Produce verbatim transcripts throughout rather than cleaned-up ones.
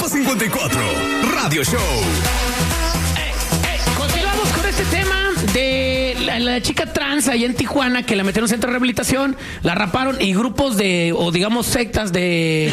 Depa cincuenta y cuatro, Radio Show. Eh, eh, continuamos con este tema de la, la chica trans allá en Tijuana que la metieron en centro de rehabilitación, la raparon y grupos de, o digamos sectas de...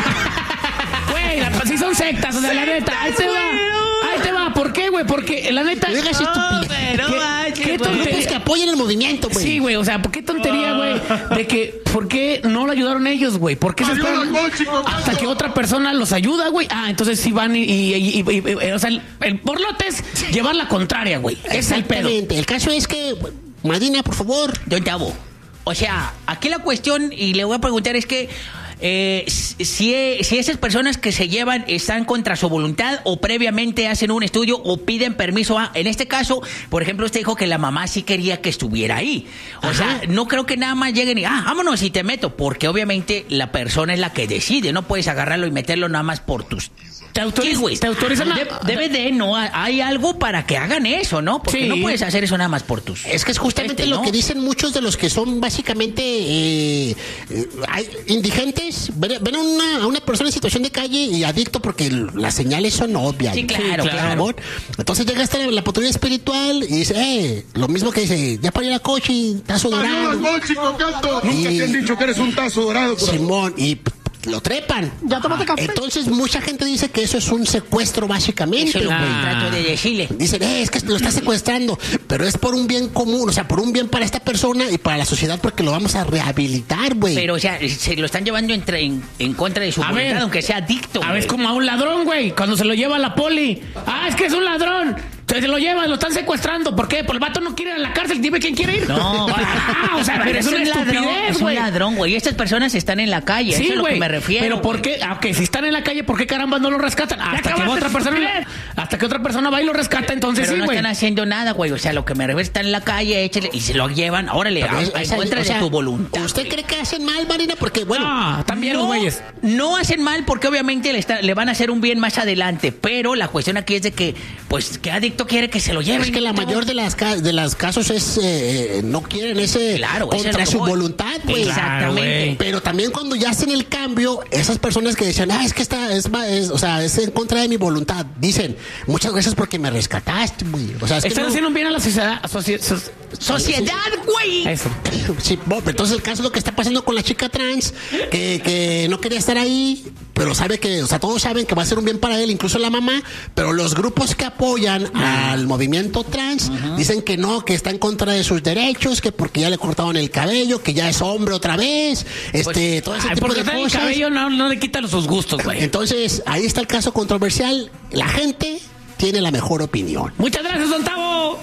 Güey, sí son sectas, o sea, la neta, ahí te va. Ahí te va, ¿por qué, güey? Porque la neta... No digas estupidez. No, ¿Qué, ¿qué tontería? Grupos que apoyen el movimiento, güey. Sí, güey, o sea, ¿por qué tontería, güey? De que, ¿por qué no lo ayudaron ellos, güey? ¿Por qué se esperan hasta que otra persona los ayuda, güey? Ah, entonces sí van y... y, y, y, y, y o sea, el, el borlote es llevar la contraria, güey. Es el pedo. El caso es que... Madina, por favor. Don Tavo, o sea, aquí la cuestión, y le voy a preguntar, es que... Eh, si, si esas personas que se llevan están contra su voluntad o previamente hacen un estudio o piden permiso a, en este caso, por ejemplo, usted dijo que la mamá sí quería que estuviera ahí. O Ajá. sea, no creo que nada más lleguen y, ah, vámonos y te meto, porque obviamente la persona es la que decide, no puedes agarrarlo y meterlo nada más por tus... ¿Te autorizan? ¿Qué, ¿Te autorizan? De, debe de, no, hay algo para que hagan eso, ¿no? Porque sí. no puedes hacer eso nada más por tus... Es que es justamente este, lo ¿no? que dicen muchos de los que son básicamente eh, eh, indigentes. Ven, ven a, una, a una persona en situación de calle y adicto porque las señales son obvias. Sí, claro, sí, claro. Entonces llega hasta la, la patrulla espiritual y dice, eh, lo mismo que dice, ya paré la coche y tazo dorado. No, chico, canto. Nunca te han dicho que eres un tazo dorado. Por Simón, y... lo trepan. Ya tómate café. Entonces mucha gente dice que eso es un secuestro básicamente. Eso es un trato de decirle. Dicen, eh, es que lo está secuestrando, pero es por un bien común, o sea, por un bien para esta persona y para la sociedad porque lo vamos a rehabilitar, güey. Pero, o sea, se lo están llevando entre, en, en contra de su a voluntad, ver, aunque sea adicto. A ver, es como a un ladrón, güey, cuando se lo lleva a la poli. Ah, es que es un ladrón. Se lo llevan, lo están secuestrando. ¿Por qué? Pues el vato no quiere ir a la cárcel. Dime quién quiere ir. No, ah, o sea, pero es, es una estupidez, güey. Es un ladrón, güey. Estas personas están en la calle. Sí, eso es a lo que me refiero. Pero ¿por qué? Aunque si están en la calle, ¿por qué caramba no lo rescatan? Hasta que otra persona, hasta que otra persona va y lo rescata, entonces pero sí, no güey. están haciendo nada, güey. O sea, lo que me refiero, están en la calle, échale, y se lo llevan. Órale, a, es, a, esa, en contra o sea, de tu voluntad. ¿Usted güey. cree que hacen mal, Marina? Porque, bueno... Ah, también no, los güeyes. No hacen mal porque obviamente le, está, le van a hacer un bien más adelante. Pero la cuestión aquí es de que, pues, ¿qué adicto quiere que se lo lleven? Es que la mayor de las de las casos es eh, no quieren ese claro, contra su voy. voluntad, güey. Exactamente. Claro, pero también cuando ya hacen el cambio, esas personas que decían, ah, es que está, es, es, o sea, es en contra de mi voluntad, dicen, muchas gracias porque me rescataste, güey. O sea, es que están no... haciendo un bien a la sociedad. Soci so Sociedad, güey. Eso. Sí, Bob, entonces el caso es lo que está pasando con la chica trans, que, que no quería estar ahí, pero sabe que, o sea, todos saben que va a ser un bien para él, incluso la mamá, pero los grupos que apoyan uh-huh. al movimiento trans uh-huh. dicen que no, que está en contra de sus derechos, que porque ya le cortaron el cabello, que ya es hombre otra vez, este, pues, todo ese ay, tipo de cosas. cosas. El cabello no, no le quita sus gustos, güey. Entonces, ahí está el caso controversial. La gente tiene la mejor opinión. Muchas gracias, Don Tavo.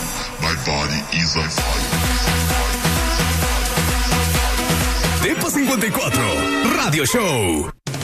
My body is on fire. Depa cincuenta y cuatro, Radio Show.